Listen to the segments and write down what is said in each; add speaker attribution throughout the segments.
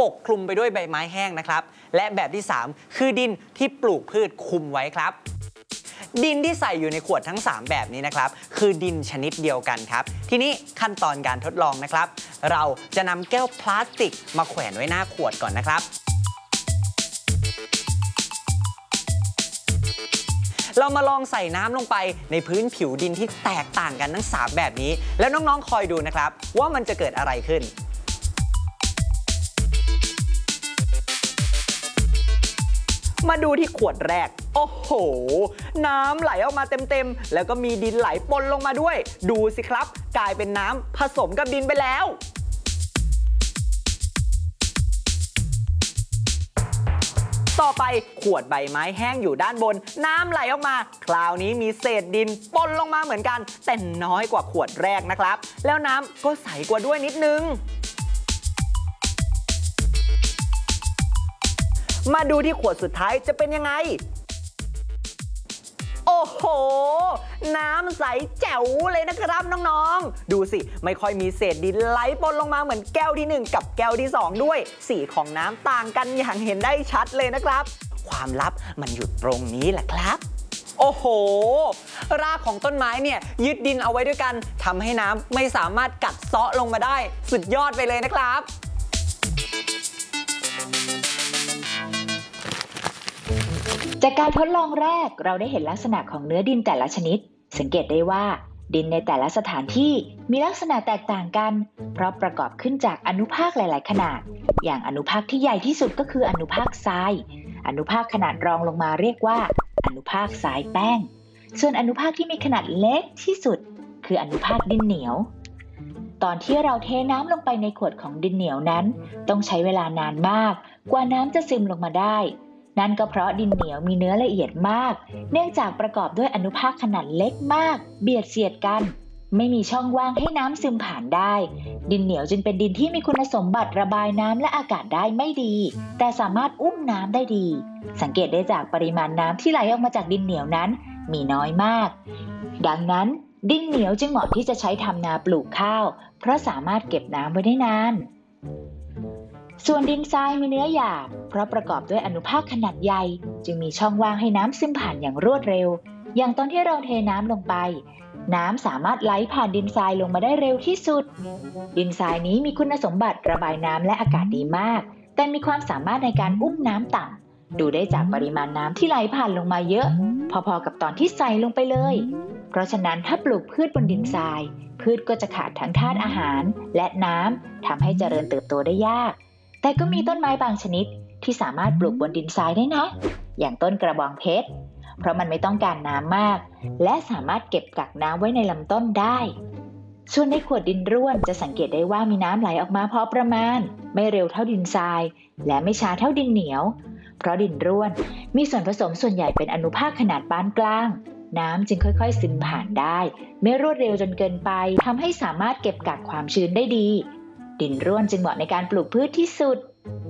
Speaker 1: ปกคลุมไปด้วยใบไม้แห้งนะครับและแบบที่3คือดินที่ปลูกพืชคุมไว้ครับดินที่ใส่อยู่ในขวดทั้ง3แบบนี้นะครับคือดินชนิดเดียวกันครับทีนี้ขั้นตอนการทดลองนะครับเราจะนำแก้วพลาสติกมาแขวนไว้หน้าขวดก่อนนะครับเรามาลองใส่น้ำลงไปในพื้นผิวดินที่แตกต่างกันทั้ง3แบบนี้แล้วน้องๆคอยดูนะครับว่ามันจะเกิดอะไรขึ้นมาดูที่ขวดแรกโอ้โหน้ำไหลออกมาเต็มๆแล้วก็มีดินไหลปนลงมาด้วยดูสิครับกลายเป็นน้ำผสมกับดินไปแล้วต่อไปขวดใบไม้แห้งอยู่ด้านบนน้ำไหลออกมาคราวนี้มีเศษดินปนลงมาเหมือนกันแต่น้อยกว่าขวดแรกนะครับแล้วน้ำก็ใสกว่าด้วยนิดนึงมาดูที่ขวดสุดท้ายจะเป็นยังไงโอ้โหน้ำใสแจ๋วเลยนะครับน้องๆดูสิไม่ค่อยมีเศษดินไหลปนลงมาเหมือนแก้วที่1กับแก้วที่2ด้วยสีของน้ำต่างกันอย่างเห็นได้ชัดเลยนะครับความลับมันอยู่ตรงนี้แหละครับโอ้โหรากของต้นไม้เนี่ยยึดดินเอาไว้ด้วยกันทำให้น้ำไม่สามารถกัดเซาะลงมาได้สุดยอดไปเลยนะครับ
Speaker 2: จากการทดลองแรกเราได้เห็นลักษณะของเนื้อดินแต่ละชนิดสังเกตได้ว่าดินในแต่ละสถานที่มีลักษณะแตกต่างกันเพราะประกอบขึ้นจากอนุภาคหลายๆขนาดอย่างอนุภาคที่ใหญ่ที่สุดก็คืออนุภาคทรายอนุภาคขนาดรองลงมาเรียกว่าอนุภาคทรายแป้งส่วนอนุภาคที่มีขนาดเล็กที่สุดคืออนุภาคดินเหนียวตอนที่เราเทน้ำลงไปในขวดของดินเหนียวนั้นต้องใช้เวลานานมากกว่าน้ำจะซึมลงมาได้นั่นก็เพราะดินเหนียวมีเนื้อละเอียดมากเนื่องจากประกอบด้วยอนุภาคขนาดเล็กมากเบียดเสียดกันไม่มีช่องว่างให้น้ำซึมผ่านได้ดินเหนียวจึงเป็นดินที่มีคุณสมบัติระบายน้ำและอากาศได้ไม่ดีแต่สามารถอุ้มน้ำได้ดีสังเกตได้จากปริมาณน้ำที่ไหลออกมาจากดินเหนียวนั้นมีน้อยมากดังนั้นดินเหนียวจึงเหมาะที่จะใช้ทำนาปลูกข้าวเพราะสามารถเก็บน้ำไว้ได้นานส่วนดินทรายมีเนื้อหยาบเพราะประกอบด้วยอนุภาคขนาดใหญ่จึงมีช่องว่างให้น้ำซึมผ่านอย่างรวดเร็วอย่างตอนที่เราเทน้ำลงไปน้ำสามารถไหลผ่านดินทรายลงมาได้เร็วที่สุดดินทรายนี้มีคุณสมบัติระบายน้ำและอากาศดีมากแต่มีความสามารถในการอุ้มน้ำต่ำดูได้จากปริมาณน้ำที่ไหลผ่านลงมาเยอะพอๆกับตอนที่ใส่ลงไปเลยเพราะฉะนั้นถ้าปลูกพืชบนดินทรายพืชก็จะขาดทั้งธาตุอาหารและน้ำทำให้เจริญเติบโตได้ยากแต่ก็มีต้นไม้บางชนิดที่สามารถปลูกบนดินทรายได้นะอย่างต้นกระบองเพชรเพราะมันไม่ต้องการน้ำมากและสามารถเก็บกักน้ำไว้ในลำต้นได้ส่วนในขวดดินร่วนจะสังเกตได้ว่ามีน้ำไหลออกมาพอประมาณไม่เร็วเท่าดินทรายและไม่ช้าเท่าดินเหนียวเพราะดินร่วนมีส่วนผสมส่วนใหญ่เป็นอนุภาคขนาดปานกลางน้ำจึงค่อยๆซึมผ่านได้ไม่รวดเร็วจนเกินไปทำให้สามารถเก็บกักความชื้นได้ดีดินร่วนจึงเหมาะในการปลูกพืชที่สุด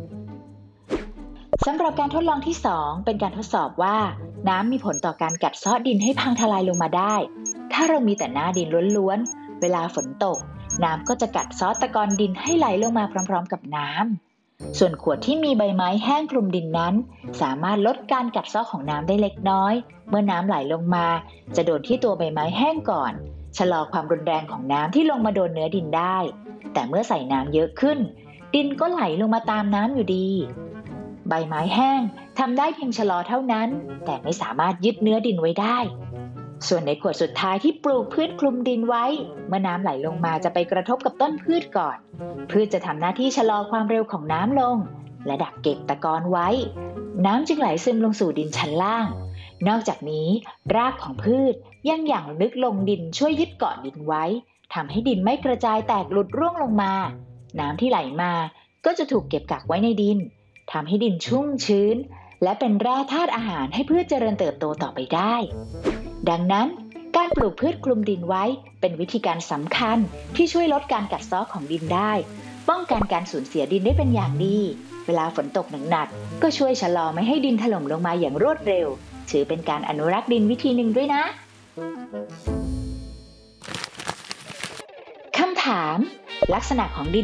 Speaker 2: สำหรับการทดลองที่2เป็นการทดสอบว่าน้ำมีผลต่อการกัดเซาะดินให้พังทลายลงมาได้ถ้าเรามีแต่หน้าดินล้วนๆเวลาฝนตกน้ำก็จะกัดเซาะตะกอนดินให้ไหลลงมาพร้อมๆกับน้ำส่วนขวดที่มีใบไม้แห้งคลุมดินนั้นสามารถลดการกัดเซาะของน้ำได้เล็กน้อยเมื่อน้ำไหลลงมาจะโดนที่ตัวใบไม้แห้งก่อนชะลอความรุนแรงของน้ำที่ลงมาโดนเนื้อดินได้แต่เมื่อใส่น้ำเยอะขึ้นดินก็ไหลลงมาตามน้ำอยู่ดีใบไม้แห้งทำได้เพียงชะลอเท่านั้นแต่ไม่สามารถยึดเนื้อดินไว้ได้ส่วนในขวดสุดท้ายที่ปลูกพืชคลุมดินไว้เมื่อน้ำไหลลงมาจะไปกระทบกับต้นพืชก่อนพืชจะทำหน้าที่ชะลอความเร็วของน้ำลงและดักเก็บตะกอนไว้น้ำจึงไหลซึมลงสู่ดินชั้นล่างนอกจากนี้รากของพืชยังหยั่งลึกลงดินช่วยยึดเกาะดินไว้ทำให้ดินไม่กระจายแตกหลุดร่วงลงมาน้ำที่ไหลมาก็จะถูกเก็บกักไว้ในดินทำให้ดินชุ่มชื้นและเป็นแร่ธาตุอาหารให้พืชเจริญเติบโตต่อไปได้ดังนั้นการปลูกพืชคลุมดินไว้เป็นวิธีการสำคัญที่ช่วยลดการกัดเซาะของดินได้ป้องกันการสูญเสียดินได้เป็นอย่างดีเวลาฝนตกหนักๆก็ช่วยชะลอไม่ให้ดินถล่มลงมาอย่างรวดเร็วถือเป็นการอนุรักษ์ดินวิธีหนึ่งด้วยนะคำถามลักษณะของดิน